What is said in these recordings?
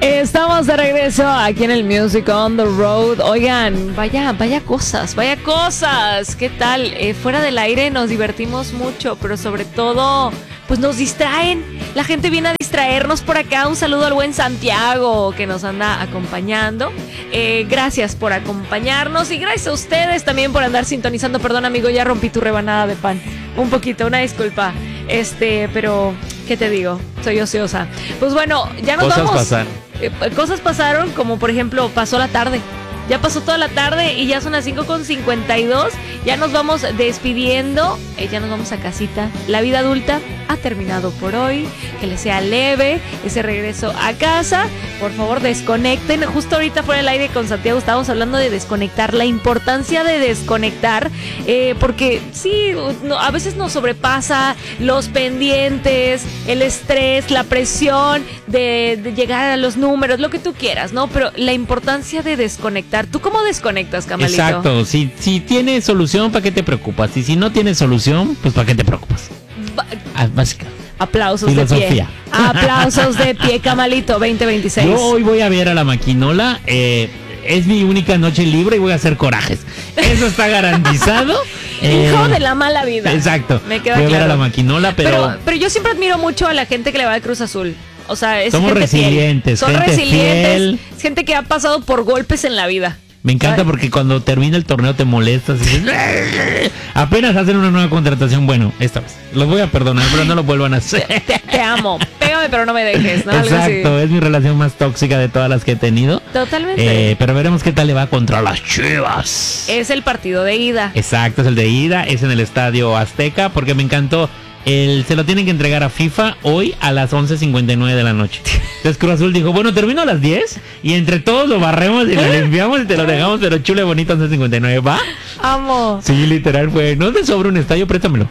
Estamos de regreso aquí en el Music on the Road. Oigan, vaya cosas. ¿Qué tal? Fuera del aire nos divertimos mucho, pero sobre todo, pues nos distraen. La gente viene a distraernos por acá. Un saludo al buen Santiago que nos anda acompañando. Gracias por acompañarnos y gracias a ustedes también por andar sintonizando. Perdón, amigo, ya rompí tu rebanada de pan. Un poquito, una disculpa. Pero, ¿qué te digo? Soy ociosa. Pues bueno, ya nos vamos. Cosas pasaron, como por ejemplo, pasó la tarde. Ya pasó toda la tarde y ya son las 5:52. Ya nos vamos despidiendo. Ya nos vamos a casita. La vida adulta ha terminado por hoy. Que les sea leve ese regreso a casa. Por favor, desconecten. Justo ahorita fuera del aire con Santiago estábamos hablando de desconectar. La importancia de desconectar. Porque sí, a veces nos sobrepasa los pendientes, el estrés, la presión de llegar a los números, lo que tú quieras, ¿no? Pero la importancia de desconectar. ¿Tú cómo desconectas, Camalito? Exacto, si tiene solución, ¿para qué te preocupas? Y si no tiene solución, pues ¿para qué te preocupas? Básica. Aplausos Filosofía. de pie. Aplausos de pie, Camalito 2026. Yo hoy voy a ver a la maquinola. Es mi única noche libre y voy a hacer corajes. Eso está garantizado. Hijo de la mala vida. Exacto. Me queda voy a claro. ver a la maquinola, pero yo siempre admiro mucho a la gente que le va al Cruz Azul. O sea, es somos gente resilientes, fiel. Son gente resilientes, fiel. Es gente que ha pasado por golpes en la vida. Me encanta porque cuando termina el torneo te molestas y dices, apenas hacen una nueva contratación. Bueno, esta vez los voy a perdonar, pero no lo vuelvan a hacer. Te amo, pégame pero no me dejes, ¿no? Exacto, es mi relación más tóxica de todas las que he tenido. Totalmente. Pero veremos qué tal le va contra las Chivas. Es el partido de ida. Exacto, es el de ida, es en el Estadio Azteca, porque me encantó. Se lo tienen que entregar a FIFA hoy a las 11:59 de la noche. Entonces Cruz Azul dijo, bueno, termino a las 10 y entre todos lo barremos y lo limpiamos y te lo dejamos, pero chule bonito 11:59, ¿va? Amo. Sí, literal fue, no te sobra un estadio, préstamelo,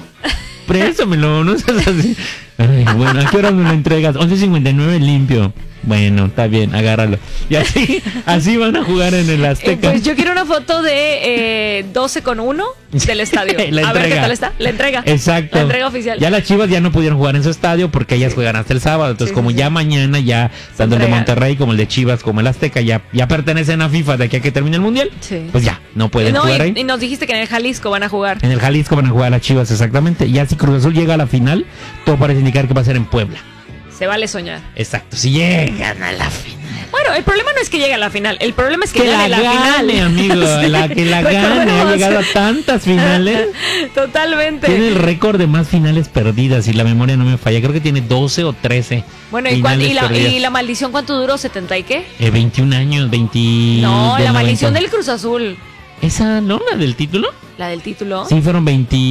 no seas así. Ay, bueno, ¿a qué hora me lo entregas? 11:59 limpio. Bueno, está bien, agárralo. Y así van a jugar en el Azteca. Pues yo quiero una foto de 12:1 del estadio. La a ver entrega. qué tal está. La entrega. Exacto. La entrega oficial. Ya las Chivas ya no pudieron jugar en su estadio porque ellas juegan hasta el sábado. Entonces, como ya mañana, ya tanto el de Monterrey como el de Chivas como el Azteca ya pertenecen a FIFA de aquí a que termine el Mundial, pues ya, no pueden jugar ahí. Y nos dijiste que en el Jalisco van a jugar. En el Jalisco van a jugar las Chivas, exactamente. Ya si Cruz Azul llega a la final, todo parece indicar que va a ser en Puebla. Se vale soñar. Exacto, si llegan a la final. Bueno, el problema no es que llegue a la final, el problema es que gane la final. Amigo, sí, que la gane, ha llegado a tantas finales. Totalmente. Tiene el récord de más finales perdidas, y la memoria no me falla, creo que tiene 12 o 13. Bueno, ¿y la maldición cuánto duró? ¿70 y qué? 21 años, 20. No, la maldición del Cruz Azul. ¿Esa no? ¿La del título? ¿La del título? Sí, fueron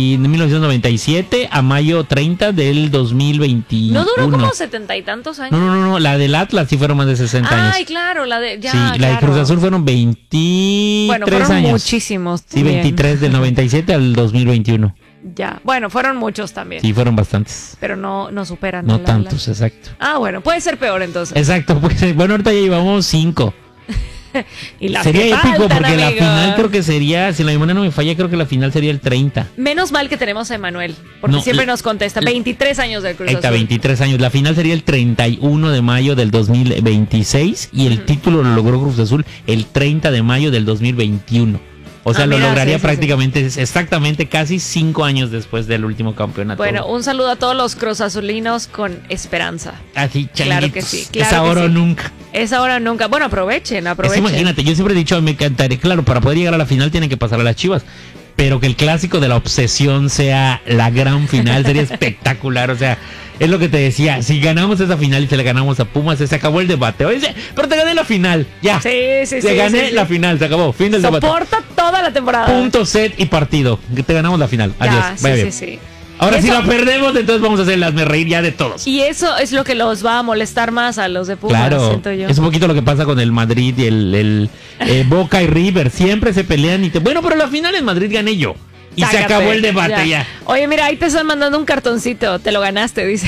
1997 a mayo 30 del 2021. ¿No duró como 70 y tantos años? No, la del Atlas sí fueron más de 60 años. Ay, claro, la de... Ya, sí, la claro. de Cruz Azul fueron 23 bueno, fueron años. Muchísimos. Sí, 23 del 97 al 2021. Ya, bueno, fueron muchos también. Sí, fueron bastantes. Pero no superan. No tantos, exacto. Ah, bueno, puede ser peor entonces. Exacto, pues bueno, ahorita ya llevamos 5. Y sería épico porque amigo. La final creo que sería, si la memoria no me falla, creo que la final sería el 30. Menos mal que tenemos a Emanuel, porque siempre nos contesta. 23 años del Cruz Azul. 23 años. La final sería el 31 de mayo del 2026 y el título lo logró Cruz Azul el 30 de mayo del 2021. O sea, lo lograría prácticamente, exactamente casi 5 años después del último campeonato. Bueno, un saludo a todos los cruzazulinos con esperanza. Así, claro que sí. Claro es ahora o nunca. Es ahora o nunca. Bueno, aprovechen. Imagínate, yo siempre he dicho, me encantaría, claro, para poder llegar a la final tienen que pasar a las Chivas. Pero que el clásico de la obsesión sea la gran final sería espectacular. O sea, es lo que te decía. Si ganamos esa final y se le ganamos a Pumas, se acabó el debate. Oye, pero te gané la final. Ya. Sí. Te gané la final, se acabó. Fin del debate. Soporta toda la temporada. Punto, set y partido. Te ganamos la final. Adiós. Vaya bien. Sí. Ahora si la perdemos, entonces vamos a hacer el hazme reír ya de todos. Y eso es lo que los va a molestar más a los de Pumas, claro, siento yo. Es un poquito lo que pasa con el Madrid y el Boca y River. Siempre se pelean bueno, pero la final en Madrid gané yo. Y se acabó el debate ya. Oye, mira, ahí te están mandando un cartoncito. Te lo ganaste, dice.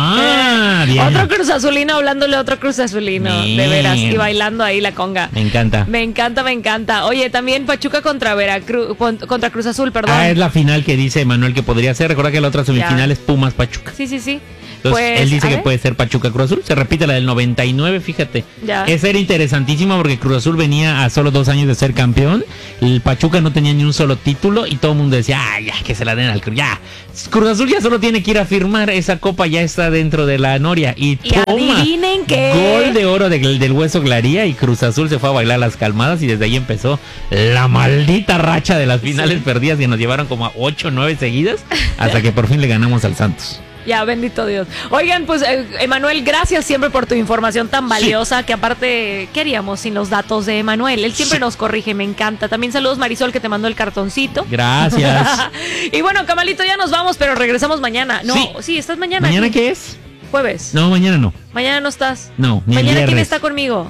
Otro Cruz Azulino hablándole a otro Cruz Azulino. De veras. Y bailando ahí la conga. Me encanta. Me encanta. Oye, también Pachuca contra contra Cruz Azul, perdón. Es la final que dice Manuel que podría ser. Recuerda que la otra semifinal es Pumas Pachuca. Sí. Entonces, Pues, él dice a que ver. puede ser Pachuca Cruz Azul. Se repite la del 99, fíjate. Ya. Esa era interesantísima porque Cruz Azul venía a solo 2 años de ser campeón. El Pachuca no tenía ni un solo título y todo el mundo decía, ya, que se la den al Cruz. Ya, Cruz Azul ya solo tiene que ir a firmar. Esa copa ya está dentro de la noria. Y toma, adivinen qué. gol de oro del Hueso Glaría y Cruz Azul se fue a bailar las calmadas y desde ahí empezó la maldita racha de las finales perdidas que nos llevaron como a 8 o 9 seguidas hasta que por fin le ganamos al Santos. Ya, bendito Dios. Oigan, pues, Emanuel, gracias siempre por tu información tan valiosa, que aparte, ¿qué haríamos sin los datos de Emanuel? Él siempre nos corrige, me encanta. También saludos, Marisol, que te mandó el cartoncito. Gracias. Y bueno, Camalito, ya nos vamos, pero regresamos mañana. No, sí, estás mañana. ¿Mañana aquí. qué es? Jueves. No, mañana no. Mañana no estás. No, ni el Mañana, ¿quién viernes. está conmigo?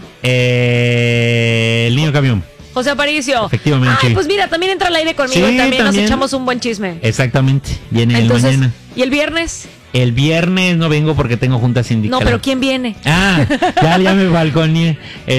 El niño camión. José Aparicio. Efectivamente. Ay, pues mira, también entra al aire conmigo Sí, y también nos también. echamos un buen chisme. Exactamente. Viene Entonces, el mañana. ¿y el viernes? El viernes no vengo porque tengo junta sindical. No, pero ¿quién viene? Ah, ya me balconé.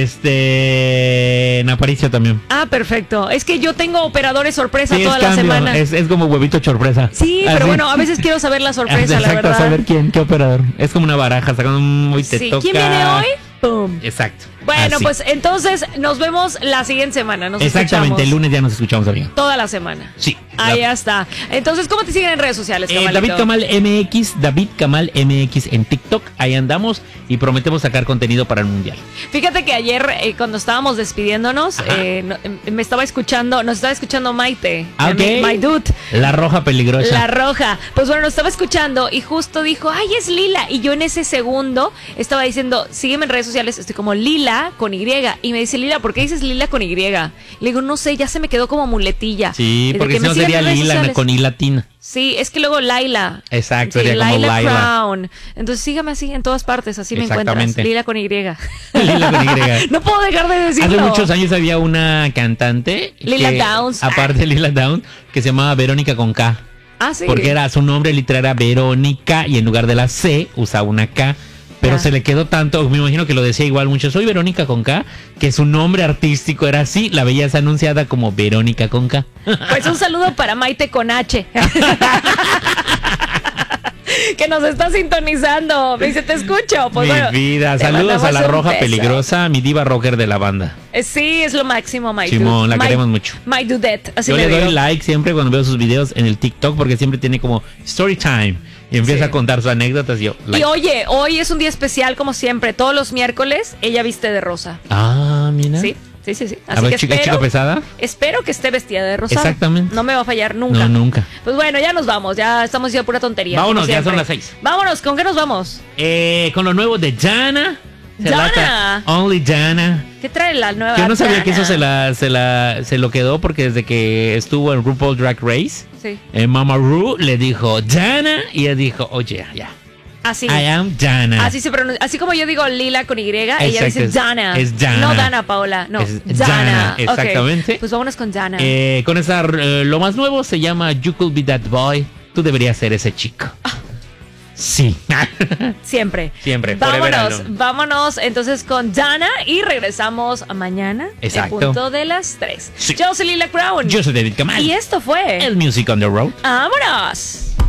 En Aparicio también. Ah, perfecto. Es que yo tengo operadores sorpresa Sí, toda es la cambio. semana. Es como huevito sorpresa. Sí, pero Así. bueno, a veces quiero saber la sorpresa, la Exacto, verdad. saber qué operador. Es como una baraja, sacando un muy te Sí, toca. ¿quién viene hoy? ¡Pum! Exacto. Bueno, así. pues entonces nos vemos la siguiente semana. Nos Exactamente, escuchamos el lunes ya nos escuchamos, amigo. toda la semana. Sí. Ahí ya está. Entonces, ¿cómo te siguen en redes sociales, Camalito? David Kamal MX en TikTok, ahí andamos y prometemos sacar contenido para el Mundial. Fíjate que ayer, cuando estábamos despidiéndonos, nos estaba escuchando Maite. Ah, ok. My dude. La roja peligrosa. La roja. Pues bueno, nos estaba escuchando y justo dijo, ay, es Lila. Y yo en ese segundo estaba diciendo, sígueme en redes sociales, estoy como Lila con Y. Y me dice, Lila, ¿por qué dices Lila con Y? Le digo, no sé, ya se me quedó como muletilla. Sí, Desde porque que si me no sigan sería en redes Lila sociales. con I latina. Sí, es que luego Laila. Exacto, Sí, sería como Laila Laila. Crown. Entonces sígame así en todas partes, así me encuentras. Exactamente. Lila con Y. Lila con Y. No puedo dejar de decirlo. Hace muchos años había una cantante. Lila que, Downs. Aparte de Lila Downs, que se llamaba Verónica con K. Ah, sí. Porque era su nombre literal era Verónica y en lugar de la C usaba una K. Pero Ya. se le quedó tanto, me imagino que lo decía igual mucho, soy Verónica con K, que su nombre artístico era así, la veías anunciada como Verónica con K. Pues un saludo para Maite con H. Que nos está sintonizando. Me dice, te escucho. Pues Mi bueno, vida, te saludos a mandamos la un roja beso. peligrosa, mi diva rocker de la banda. Sí, es lo máximo, My Simón, Dude. la My- queremos mucho. My Dudette, así Yo le le doy digo. like siempre cuando veo sus videos en el TikTok porque siempre tiene como story time y empieza Sí. a contar sus anécdotas y yo like. Y oye, hoy es un día especial como siempre. Todos los miércoles ella viste de rosa. Ah, mira. Sí. Así A ver, que chica espero, pesada. espero que esté vestida de rosa. Exactamente. No me va a fallar nunca. No, nunca. Pues bueno, ya nos vamos. Ya estamos ya pura tontería. Vámonos, como ya siempre. son las 6. Vámonos, ¿con qué nos vamos? Con lo nuevo de Jana. Jana. Only Jana. ¿Qué trae la nueva? Yo no sabía que eso Jana? se lo quedó porque desde que estuvo en RuPaul Drag Race, Sí. Mama Ru le dijo Jana y ella dijo, oye, ya. Así. I am Jana. Así se pronuncia. Así como yo digo Lila con Y, ella Exacto, dice es- Dana. es Jana. No Dana Paola, no. Es Jana. Jana, Ok, exactamente. pues vámonos con Jana. Con esa, lo más nuevo se llama You Could Be That Boy. Tú deberías ser ese chico. Sí. Siempre. Siempre, forever Vámonos, alone. vámonos entonces con Dana y regresamos mañana. Exacto. En punto de las 3. Sí. Yo soy Lila Crown. Yo soy David Kamal. Y esto fue El Music on the Road. ¡Vámonos!